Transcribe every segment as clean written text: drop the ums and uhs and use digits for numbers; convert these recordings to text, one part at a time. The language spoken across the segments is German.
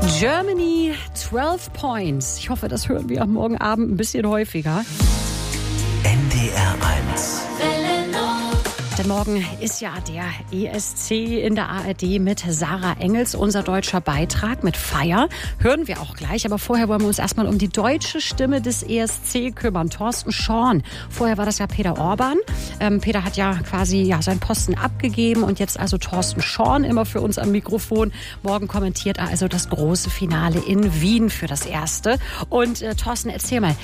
Germany 12 Points. Ich hoffe, das hören wir morgen Abend ein bisschen häufiger. NDR 1. Denn morgen ist ja der ESC in der ARD mit Sarah Engels, unser deutscher Beitrag mit Feier. Hören wir auch gleich, aber vorher wollen wir uns erstmal um die deutsche Stimme des ESC kümmern. Thorsten Schorn. Vorher war das ja Peter Orban. Peter hat ja quasi seinen Posten abgegeben und jetzt also Thorsten Schorn immer für uns am Mikrofon. Morgen kommentiert er also das große Finale in Wien für das Erste. Und Thorsten, erzähl mal,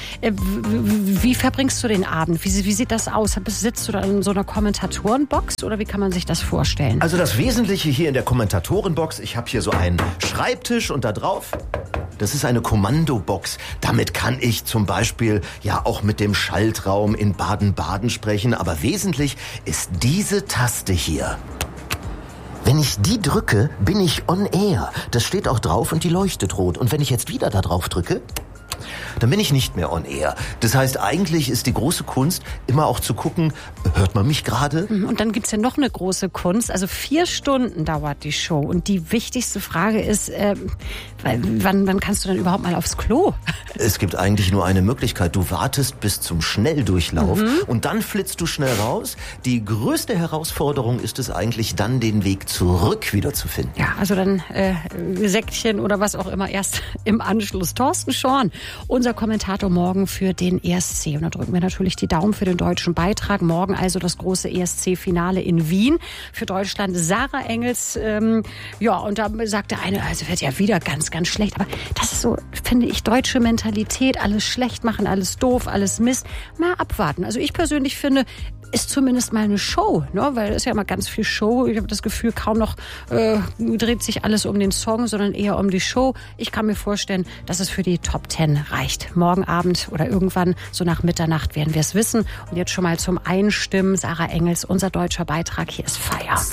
wie verbringst du den Abend? Wie sieht das aus? Sitzt du da in so einer Kommentatorenbox oder wie kann man sich das vorstellen? Also das Wesentliche hier in der Kommentatorenbox, ich habe hier so einen Schreibtisch und da drauf, das ist eine Kommandobox. Damit kann ich zum Beispiel auch mit dem Schaltraum in Baden-Baden sprechen. Aber wesentlich ist diese Taste hier. Wenn ich die drücke, bin ich on air. Das steht auch drauf und die leuchtet rot. Und wenn ich jetzt wieder da drauf drücke, dann bin ich nicht mehr on air. Das heißt, eigentlich ist die große Kunst, immer auch zu gucken, hört man mich gerade? Und dann gibt's ja noch eine große Kunst. Also 4 Stunden dauert die Show. Und die wichtigste Frage ist, wann kannst du denn überhaupt mal aufs Klo? Es gibt eigentlich nur eine Möglichkeit. Du wartest bis zum Schnelldurchlauf und dann flitzt du schnell raus. Die größte Herausforderung ist es eigentlich, dann den Weg zurück wieder zu finden. Ja, also dann Säckchen oder was auch immer erst im Anschluss. Thorsten Schorn, unser Kommentator morgen für den ESC. Und da drücken wir natürlich die Daumen für den deutschen Beitrag. Morgen also das große ESC-Finale in Wien. Für Deutschland Sarah Engels. Und da sagt der eine, also wird ja wieder ganz, ganz schlecht. Aber das ist so, finde ich, deutsche Mentalität. Alles schlecht machen, alles doof, alles Mist. Mal abwarten. Also ich persönlich finde, ist zumindest mal eine Show, ne? Weil es ist ja immer ganz viel Show. Ich habe das Gefühl, kaum noch dreht sich alles um den Song, sondern eher um die Show. Ich kann mir vorstellen, dass es für die Top 10 reicht. Morgen Abend oder irgendwann so nach Mitternacht werden wir es wissen. Und jetzt schon mal zum Einstimmen. Sarah Engels, unser deutscher Beitrag. Hier ist Feier.